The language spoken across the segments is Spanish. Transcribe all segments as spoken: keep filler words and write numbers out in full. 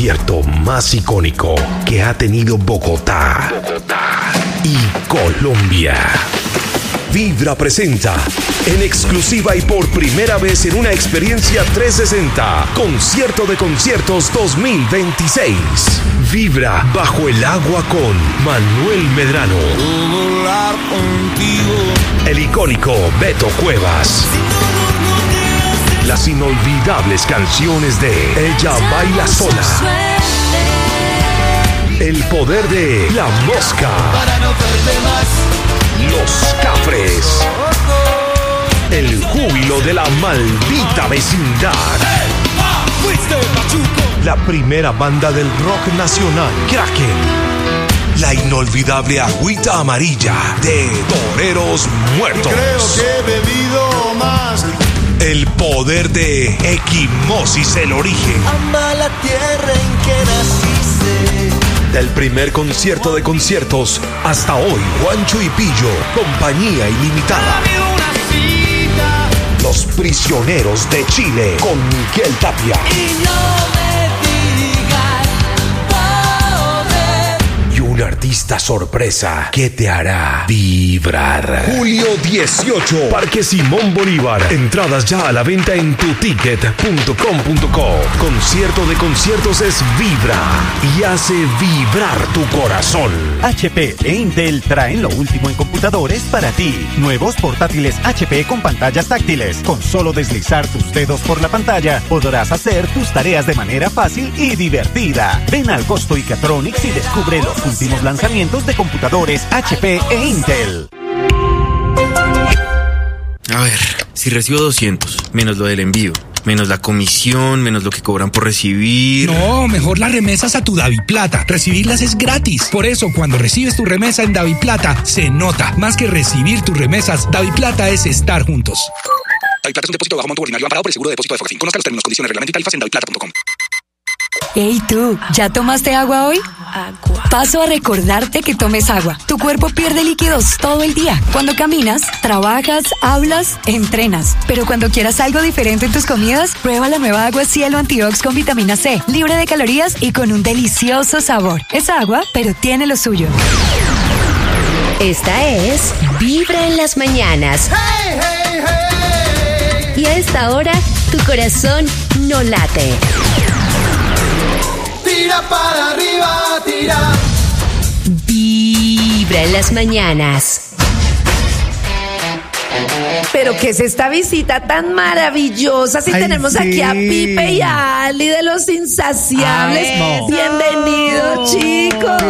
concierto más icónico que ha tenido Bogotá, Bogotá y Colombia. Vibra presenta en exclusiva y por primera vez en una experiencia trescientos sesenta, Concierto de Conciertos dos mil veintiséis. Vibra bajo el agua con Manuel Medrano. Volar contigo. El icónico Beto Cuevas. Las inolvidables canciones de Ella Baila Sola. El poder de La Mosca. Para no perder más. Los Cafres. El júbilo de la maldita vecindad. La primera banda del rock nacional, Kraken. La inolvidable agüita amarilla de Toreros Muertos. Creo que he bebido más. El poder de Equimosis el Origen. Ama la tierra en que naciste. Del primer concierto de conciertos hasta hoy, Juancho y Pillo, compañía ilimitada. Los Prisioneros de Chile con Miguel Tapia. Y no me digas poder. Y un artista sorpresa que te hará vibrar. Julio dieciocho, Parque Simón Bolívar. Entradas ya a la venta en tu ticket punto com punto co. Concierto de conciertos es Vibra y hace vibrar tu corazón. H P e Intel traen lo último en computadores para ti. Nuevos portátiles H P con pantallas táctiles. Con solo deslizar tus dedos por la pantalla, podrás hacer tus tareas de manera fácil y divertida. Ven al Costo Icatronics y descubre los últimos lanzamientos de computadores H P e Intel. A ver, si recibo doscientos, menos lo del envío, menos la comisión, menos lo que cobran por recibir. No, mejor las remesas a tu DaviPlata. Recibirlas es gratis. Por eso, cuando recibes tu remesa en DaviPlata, se nota. Más que recibir tus remesas, DaviPlata es estar juntos. DaviPlata es un depósito bajo monto ordinario amparado por el seguro de depósito de Fogafín. Conozca los términos, condiciones, reglamento y tarifas en daviplata punto com. Hey tú, ¿ya tomaste agua hoy? Agua. Paso a recordarte que tomes agua. Tu cuerpo pierde líquidos todo el día. Cuando caminas, trabajas, hablas, entrenas. Pero cuando quieras algo diferente en tus comidas, prueba la nueva agua Cielo Antiox con vitamina C, libre de calorías y con un delicioso sabor. Es agua, pero tiene lo suyo. Esta es Vibra en las mañanas. Hey, hey, hey. Y a esta hora, tu corazón no late. Tira para arriba, tira. Vibra en las mañanas. Pero ¿qué es esta visita tan maravillosa? Si Ay, tenemos sí. aquí a Pipe y a Ali de Los Insaciables. Ay, no. Bienvenidos, chicos.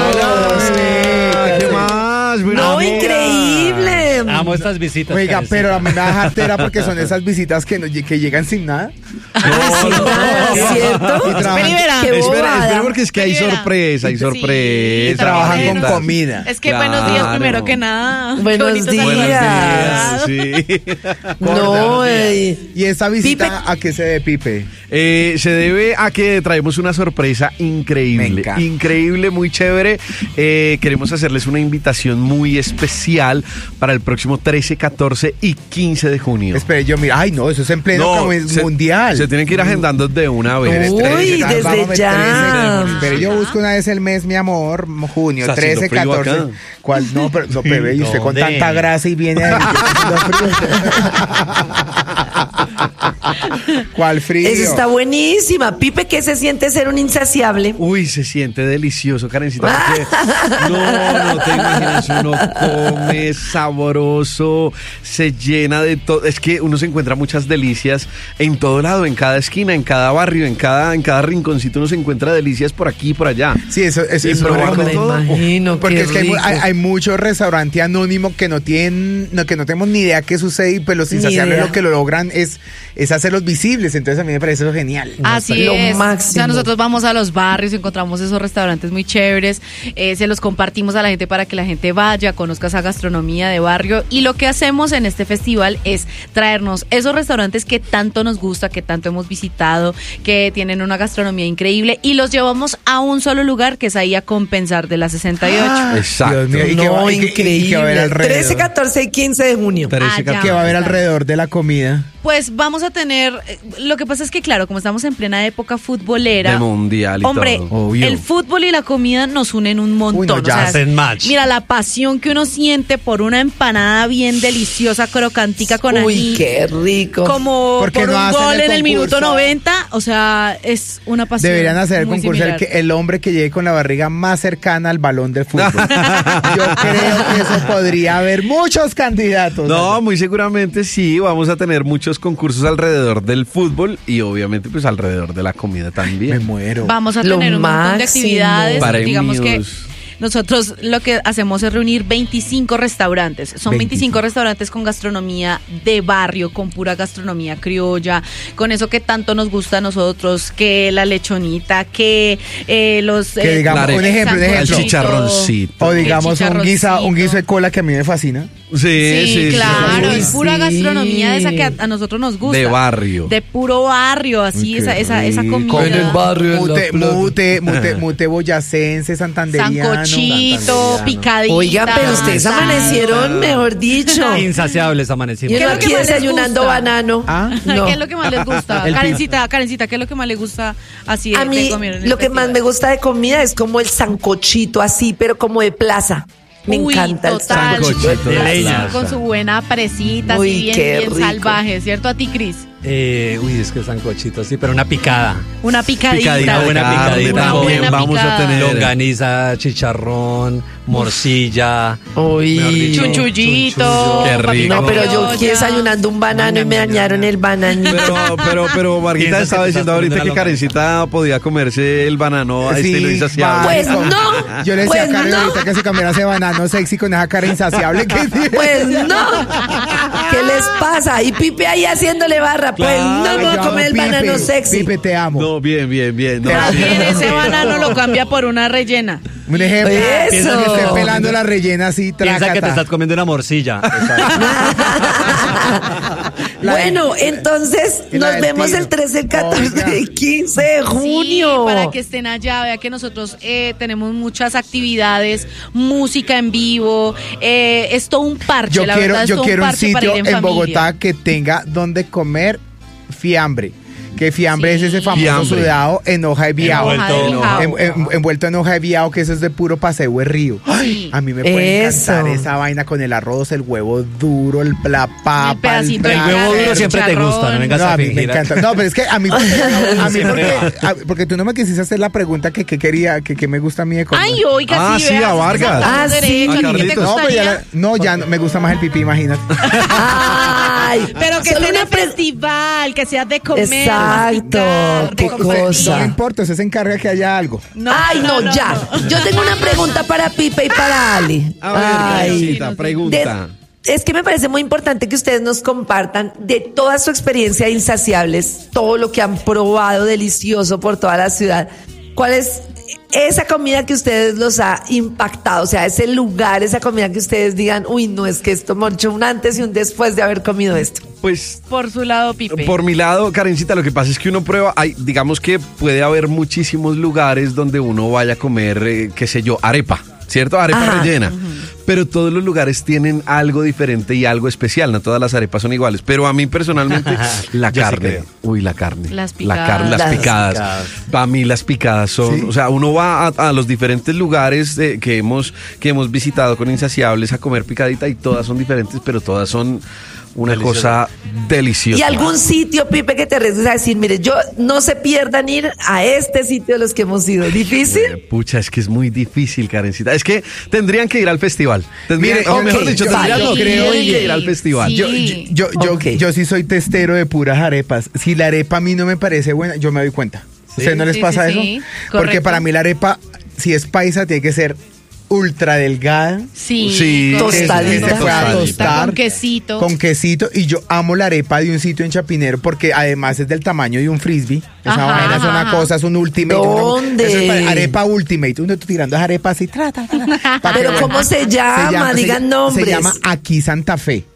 ¿Qué más? No, increíble. Amo estas visitas. Oiga, Karencita. pero a mí me da jartera porque son esas visitas que, no, que llegan sin nada. Ah, sin nada, ¿cierto? Y trabajan, Espera, Qué espera, bobada. espera, porque es que hay Espera. sorpresa, hay Sí, sorpresa. está trabajan bien. con comida. Es que Claro. buenos días primero que nada. Qué Buenos bonito días. saludar. Sí. No, eh, ¿Y esta visita Pipe. a qué se debe, Pipe? Eh, se debe a que traemos una sorpresa Me increíble, encanta. increíble, muy chévere. Eh, queremos hacerles una invitación muy especial para el próximo trece, catorce y quince de junio. Espere, yo mira, ay no, eso es en pleno No, como se- mundial. Se tienen que ir agendando de una vez. Uy, trece, desde vamos, ya. trece, pero yo busco una vez el mes, mi amor, junio, Está trece, haciendo frío catorce. acá. ¿Cuál? No, pero, no, bebé, y usted con ¿Dónde? tanta grasa y viene ahí. ¿Cuál frío? Esa está buenísima. Pipe, ¿qué se siente ser un insaciable? Uy, se siente delicioso, Karencita, porque no, no te imaginas, uno come sabroso, se llena de todo, es que uno se encuentra muchas delicias en todo lado, en cada esquina, en cada barrio, en cada, en cada rinconcito uno se encuentra delicias por aquí y por allá. Sí, eso, eso, Y eso probar es de Me todo. imagino, porque qué es que hay, mu- rico. hay, hay mucho restaurante anónimo que no tienen, no, que no tenemos ni idea qué sucede y pues los Ni insaciables idea. lo que lo logran es, es hacerlos visibles, entonces a mí me parece eso genial. Así Lo es. máximo. O sea, nosotros vamos a los barrios, encontramos esos restaurantes muy chéveres, eh, se los compartimos a la gente para que la gente vaya, conozca esa gastronomía de barrio. Y lo que hacemos en este festival es traernos esos restaurantes que tanto nos gusta, que tanto hemos visitado, que tienen una gastronomía increíble y los llevamos a un solo lugar, que es ahí a Compensar de la sesenta y ocho. Exacto. Dios mío, ¿y qué No, va- y qué- y qué va a haber increíble. alrededor? trece, catorce y quince de junio. trece, Allá. ¿Qué va a haber Vamos a estar. alrededor de la comida? Pues vamos a tener, lo que pasa es que claro, como estamos en plena época futbolera, de mundial y hombre, todo. el fútbol y la comida nos unen un montón. Uy, no, ya o sea, hacen match. Mira, la pasión que uno siente por una empanada bien deliciosa, crocantica con Uy, ají. qué rico. Como ¿Por qué por no un hacen gol el en el minuto concurso? noventa, o sea, es una pasión. Deberían hacer el muy concurso el, similar. que, el hombre que llegue con la barriga más cercana al balón del fútbol. Yo creo que eso podría haber muchos candidatos. No, muy seguramente sí, vamos a tener muchos concursos alrededor del fútbol y obviamente pues alrededor de la comida también. Me muero. Vamos a Lo tener un montón de máximo. actividades, Premios. digamos que nosotros lo que hacemos es reunir veinticinco restaurantes. Son veinticinco restaurantes con gastronomía de barrio, con pura gastronomía criolla, con eso que tanto nos gusta a nosotros, que la lechonita, que eh, los... Que eh, digamos, un ejemplo, un ejemplo. El chicharroncito. O digamos El un, guisa, un chicharroncito. guiso de cola que a mí me fascina. Sí, Sí, sí, claro, sí. es pura Sí. gastronomía de esa que a, a nosotros nos gusta. De barrio. De puro barrio, así, Uy, esa, qué esa, esa rico. comida. En el barrio, en Mute, la plaza. mute, mute, mute boyacense, santanderiano. Sancochito, picadita. Oigan, pero ustedes sal. amanecieron, mejor dicho. Insaciables Y amanecimos. ¿Qué es uno lo que aquí más les desayunando gusta? banano. ¿Ah? No. ¿Qué es lo que más les gusta? El Karencita, Karencita, ¿qué es lo que más les gusta así de, A de mí comer en el lo que más festival? me gusta de comida es como el sancochito así, pero como de plaza. Me Uy, encanta el total. sancochito de De plaza. leña. Con su buena presita, Uy, así bien, qué bien rico. salvaje, ¿cierto? A ti, Cris. Eh, uy, es que sancochito, sí, pero una picada. Una picadita. Picadita, buena de carne picadita. también Buena vamos picada. a tener. Longaniza, chicharrón, morcilla. Uy. mejor dicho, Chunchullito. Qué rico. papita No, pero yo criolla. aquí desayunando un banano y me dañaron el bananito. Pero, pero, pero Marquita Piensa estaba que te diciendo estás ahorita comiendo que la Karencita podía comerse el banano a Sí, estilo insaciable. Pues básico. no, Yo le decía pues a Karen no. ahorita que se cambiara ese banano sexy con esa cara insaciable que tiene. Pues no. ¿Qué les pasa? Y Pipe ahí haciéndole barra. Pues no me voy a Yo comer el amo, banano Pipe, sexy. Pipe, te amo. No, bien, bien, bien. No, Te sí. También ese banano lo cambia por una rellena. Un ejemplo. Eso. Piensa que esté pelando la rellena así, Piensa que te trácata. estás comiendo una morcilla. La- Bueno, entonces Y la nos del vemos tiro. el trece, el catorce Oiga. y quince de junio. Sí, para que estén allá, vea que nosotros eh, tenemos muchas actividades, música en vivo, eh, es todo un parche, Yo la quiero, verdad es yo todo quiero un un parche para sitio ir en, en, familia. Bogotá que tenga donde comer fiambre. Que fiambre Sí. es ese famoso Fiambre. sudado en hoja de biao. Hoja de Envuelto, bijao. En- en- envuelto en hoja de biao, que eso es de puro paseo de río. Ay, a mí me puede Eso. encantar esa vaina con el arroz, el huevo duro, el, la papa, El pedacito de El brazo. huevo duro carne, siempre te chicharrón. gusta, no vengas No, a a mí me fingir. encanta. No, pero es que a mí, a mí Siempre porque, a- porque tú no me quisiste hacer la pregunta que, que quería, que, que me gusta a mí de comer. Ay, oiga, Ah, sí, sí, vea, a Vargas. Ah, derecho, sí. ¿a ti qué te Carlitos. no, pues ya gustaría? la- no, ya no, me gusta más el pipí, imagínate. Ay, Pero que solo sea en una el pre- festival, que sea de comer, Exacto, masticar, de qué compartir. cosa. No importa, usted se encarga que haya algo. No, Ay, no, no, ya. no. Yo tengo una pregunta para Pipe y para Ali. A ver, Ay. Karencita, pregunta. De- es que me parece muy importante que ustedes nos compartan de toda su experiencia de Insaciables, todo lo que han probado delicioso por toda la ciudad. ¿Cuál es esa comida que ustedes los ha impactado? O sea, ese lugar, esa comida que ustedes digan, uy, no, es que esto marchó un antes y un después de haber comido esto. Pues Por su lado, Pipe. por mi lado, Karencita, lo que pasa es que uno prueba, hay, digamos que puede haber muchísimos lugares donde uno vaya a comer, eh, qué sé yo, arepa, ¿cierto? Arepa Ajá. rellena. Pero todos los lugares tienen algo diferente y algo especial, no todas las arepas son iguales. Pero a mí personalmente, la Yo sí carne. creo. Uy, la carne. Las La picadas. carne, las, Las picadas. picadas. Para mí las picadas son, Sí. o sea, uno va a, a los diferentes lugares eh, que hemos que hemos visitado con Insaciables a comer picadita y todas son diferentes, pero todas son una Delicioso. cosa deliciosa. ¿Y algún sitio, Pipe, que te arriesgues a decir, mire, yo no se pierdan ir a este sitio de los que hemos ido? ¿Difícil? Eh, Pucha, es que es muy difícil, Karencita. Es que tendrían que ir al festival. Tendrían, Mire, o ok, mejor dicho, yo- tendrían yo que creo ir al festival. Sí. Yo, yo, yo, Ok. yo sí soy testero de puras arepas. Si la arepa a mí no me parece buena, yo me doy cuenta. ¿Ustedes no les Sí, pasa sí, eso? sí. Porque Correcto. para mí la arepa, si es paisa, tiene que ser ultra delgada. Sí, Sí, con- tostadita. Que se pueda Tostadita. tostar. Con quesito. Con quesito. Y yo amo la arepa de un sitio en Chapinero porque además es del tamaño de un frisbee. Esa Ajá, vaina es una ajá. cosa, es un ultimate. ¿Dónde? Uno- eso es para- arepa ultimate. Uno tirando esa arepa así. Tra, tra, tra, para Pero que- ¿cómo se llama? se Digan lla- nombres. Se llama Aquí Santa Fe.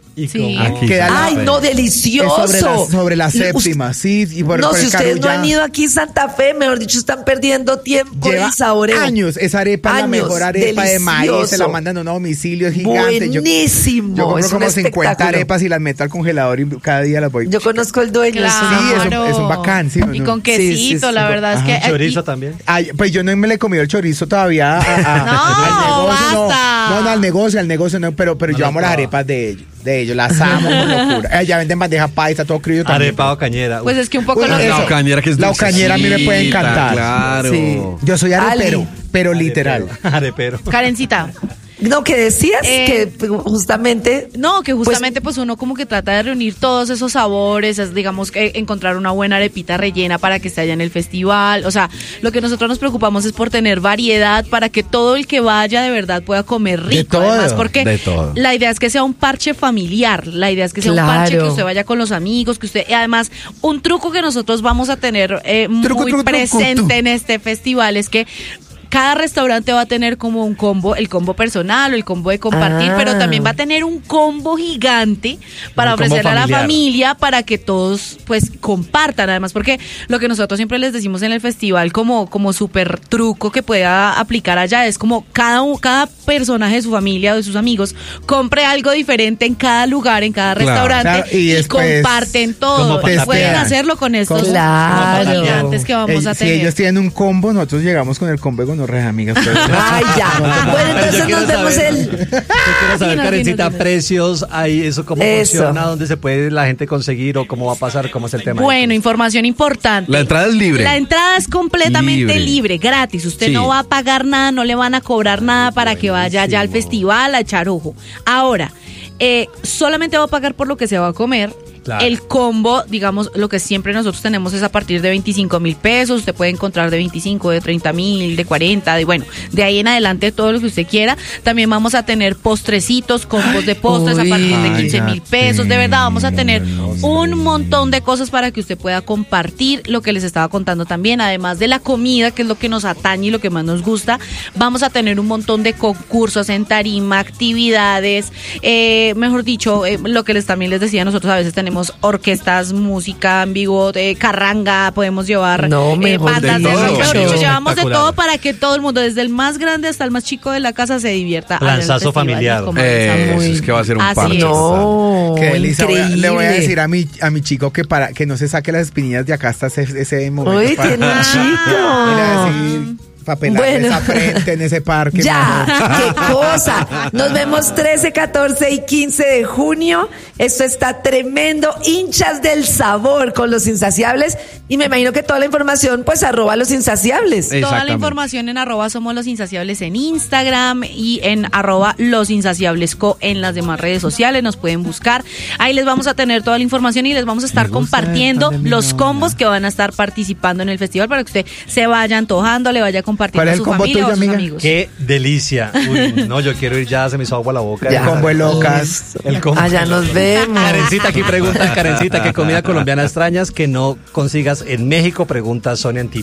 Y Sí. como- Queda Ay, la- no, es delicioso. sobre la, sobre la Us- séptima, sí. Y por, no, por si el ustedes no Carulla. han ido aquí a Santa Fe, mejor dicho, están perdiendo tiempo Lleva y saboreo. años. Esa arepa es la Años, mejor arepa de maíz. Se la delicioso. mandan a un domicilio, es gigante. Yo- Buenísimo. Yo, compro es un como cincuenta espectáculo. arepas y las meto al congelador y cada día las voy. Yo conozco el dueño. es un Claro. Sí, es un, es un bacán, sí. Y ¿no? con quesito, Sí, sí, sí. la verdad es que... Ajá. Chorizo y- también. Ay, pues yo no me le he comido el chorizo todavía. a- a- No, al negocio, no. basta. No, no, al negocio, al negocio no, pero, pero No yo lo amo las probaba. arepas de ellos, de ellos, las amo con locura. Eh, ya venden bandeja paisa, todo crío también. Arepa o cañera. Pues es que un poco... Uy, lo- eso. La ocañera que es La ocañera a mí me puede dulcecita, encantar. Claro. Sí. Yo soy arepero, Ali. pero literal. Arepero. Karencita, No, que decías Eh, que pues, justamente. no, que justamente pues, uno como que trata de reunir todos esos sabores, es, digamos que encontrar una buena arepita rellena para que esté allá en el festival, o sea, lo que nosotros nos preocupamos es por tener variedad para que todo el que vaya de verdad pueda comer rico, todo, además, porque de todo. la idea es que sea un parche familiar, la idea es que sea Claro. un parche que usted vaya con los amigos, que usted, y además, un truco que nosotros vamos a tener eh, Truco, muy truco, truco, presente tú. en este festival es que cada restaurante va a tener como un combo, el combo personal o el combo de compartir, Ah. pero también va a tener un combo gigante para Un combo ofrecer a la familiar. familia para que todos pues compartan, además porque lo que nosotros siempre les decimos en el festival como, como súper truco que pueda aplicar allá es como cada, u- cada personaje de su familia o de sus amigos compre algo diferente en cada lugar, en cada Claro. restaurante Claro, y y, después, comparten como todo. para Pueden esperar. hacerlo con estos Claro. gigantes que vamos Eh, a si tener. ellos tienen un combo, nosotros llegamos con el combo de gonorrea, amigas. Pues, Ay, ya. Bueno, Pero entonces yo quiero nos vemos saber- el. Yo quiero saber, Dinos, Karencita, dinos, dinos. precios, ahí eso cómo Eso. funciona, dónde se puede la gente conseguir o cómo va a pasar, cómo es el tema. Bueno, información importante. La entrada es libre. La entrada es completamente Libre. libre, gratis. Usted Sí. no va a pagar nada, no le van a cobrar nada para que vaya allá al festival a echar ojo. Ahora, eh, solamente va a pagar por lo que se va a comer. Claro. El combo, digamos, lo que siempre nosotros tenemos es a partir de veinticinco mil pesos. Usted puede encontrar de veinticinco, de treinta mil, de cuarenta, de bueno, de ahí en adelante todo lo que usted quiera. También vamos a tener postrecitos, combos de postres a uy. partir de Ay, quince mil ya pesos. De verdad, vamos a tener tengo. un montón de cosas para que usted pueda compartir lo que les estaba contando también. Además de la comida, que es lo que nos atañe y lo que más nos gusta, vamos a tener un montón de concursos en tarima, actividades, eh, mejor dicho, eh, lo que les también les decía, nosotros a veces tenemos orquestas, música en vivo, de carranga, podemos llevar No, eh, mejor bandas de de todo. rock. Mejor dicho, Show llevamos de espectacular. todo para que todo el mundo, desde el más grande hasta el más chico de la casa, se divierta. allá en el Lanzazo festival familiar. y coma Eh, esa muy- eso es que va a ser un Así parche. es. No, Qué delicia. Voy a- increíble. le voy a decir a mi, a mi chico que para que no se saque las espinillas de acá hasta ese, ese momento. Uy, para- tiene un Le chico. voy a decir, para pelarle Bueno. esa frente en ese parque. Ya, mejor. qué cosa. Nos vemos trece, catorce y quince de junio. Esto está tremendo. Hinchas del sabor con los insaciables. Y me imagino que toda la información, pues, arroba los insaciables. Toda la Exactamente. información en arroba somos los insaciables en Instagram y en arroba los insaciables co en las demás redes sociales. Nos pueden buscar. Ahí les vamos a tener toda la información y les vamos a estar Me gusta compartiendo esta de mi los novia. combos que van a estar participando en el festival para que usted se vaya antojando, le vaya compartiendo ¿Cuál es a el su combo familia tuyo, o a sus amiga? amigos. Qué delicia. Uy, no, yo quiero ir ya, se me hizo agua la boca. El combo de locas. El combo. Allá nos vemos. Karencita, aquí pregunta, Karencita, ¿qué comida colombiana extrañas que no consigas en México? Pregunta Sonia Antito.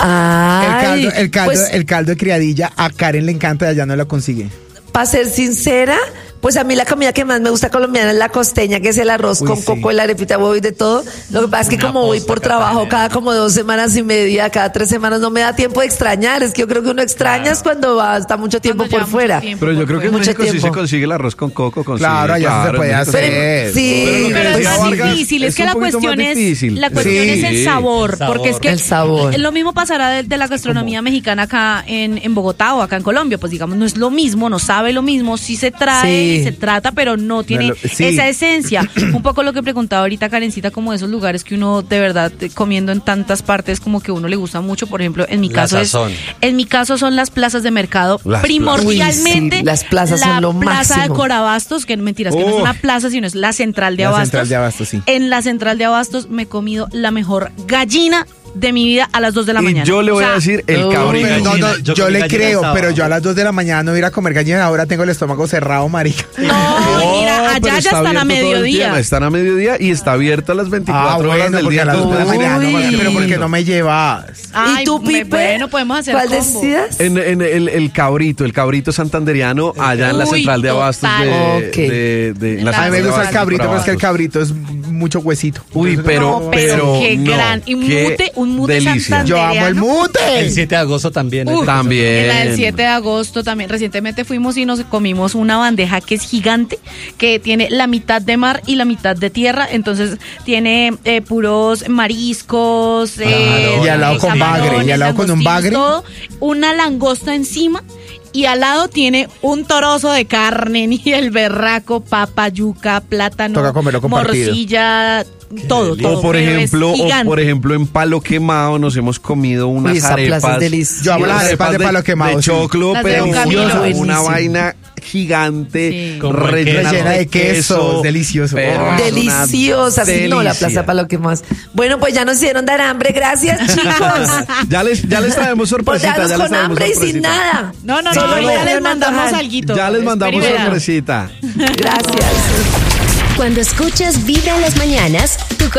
Ay, El caldo, el, caldo, pues, el caldo de criadilla a Karen le encanta y allá no lo consigue. para ser sincera, pues a mí la comida que más me gusta colombiana es la costeña, que es el arroz Uy, con sí. coco, el arepita, huevo y de todo. Lo que pasa es que Una como voy posta por trabajo catalana. cada como dos semanas y media, cada tres semanas, no me da tiempo de extrañar. Es que yo creo que uno extraña es cuando va, está mucho tiempo Cuando por lleva mucho fuera. tiempo Pero yo por creo que en Mucho México sí tiempo. se consigue el arroz con coco. Con Claro, sí, allá se claro, puede en México hacer. Pero- sí, Pero lo que pues Es decía más Vargas, difícil, es, es que un la poquito más cuestión es difícil. la cuestión Sí. es el sabor, El sabor. porque es que El sabor. lo mismo pasará de, de la gastronomía mexicana acá en, en Bogotá o acá en Colombia, pues digamos no es lo mismo, no sabe lo mismo, sí se trae, Sí. se trata, pero no tiene No, lo- sí. esa esencia. Un poco lo que preguntaba ahorita Karencita, como de esos lugares que uno de verdad eh, comiendo en tantas partes como que uno le gusta mucho, por ejemplo, en mi La caso sazón. es en mi caso son las plazas de mercado, Las primordialmente Uy, sí, las plazas la son lo plaza máximo. de Corabastos, que mentiras, que no es Uy. una plaza, sino es la central de La Abastos. central de Abastos, sí. En la central de Abastos me he comido la mejor gallina de mi vida a las dos de la Y mañana. yo le voy O sea, a decir el Uy, cabrito. no, no, Yo yo comí le gallina creo, el sábado. pero yo a las dos de la mañana no voy a ir a comer gallina, ahora tengo el estómago cerrado, marica. No, mira, pero allá ya está están a abierto todo el mediodía. tiempo, Están a mediodía y está abierto a las veinticuatro Ah, horas bueno, del porque día. a las dos de la entonces, mañana, uy, pero ¿por qué no me llevas? Ay, ¿Y tú, me- Pipe? Bueno, podemos hacer ¿Cuál combo. decías? En, en el, el cabrito, el cabrito santanderiano, allá en la Uy, central de abastos total. de, Ok. de, de- en la A A mí central me de gusta el abastos cabrito, por pero es que el Abastos. cabrito es mucho huesito. Uy, Entonces, pero, No, pero qué no, gran- y un qué mute- un mute delicia. yo amo el Santandereano. mute. El siete de agosto también. es Uf, de- También. En la del siete de agosto también. Recientemente fuimos y nos comimos una bandeja que es gigante, que tiene la mitad de mar y la mitad de tierra. Entonces tiene eh, puros mariscos. eh, Y al lado con camarones, bagre, y al lado con un langostinos, bagre. todo, una langosta encima. Y al lado tiene un torozo de carne, ni el berraco, papa, yuca, plátano, Toca comerlo compartido. morcilla, todo, delicia. todo. O por pero es ejemplo, o gigante. por ejemplo en Palo Quemado nos hemos comido unas Uy, esa plaza es arepas. deliciosa. Yo amo las unas arepas de Palo Quemado, de sí. choclo, Las de pero Don Camilo. una Buenísimo. vaina gigante, Sí. Con rellena, rellena de queso, es delicioso. pero Oh. es una Deliciosa, sí, no, la delicia. plaza para lo que más. Bueno, pues ya nos hicieron dar hambre, gracias, chicos. Ya les, ya les traemos Por sorpresita. dejarnos ya les con traemos hambre y sin sorpresita. nada. No, no, Solo no, me ya les dieron mandamos antojar. alguito. Ya les mandamos Espera y verá. sorpresita. Gracias. Cuando escuchas Vibra en las mañanas, tu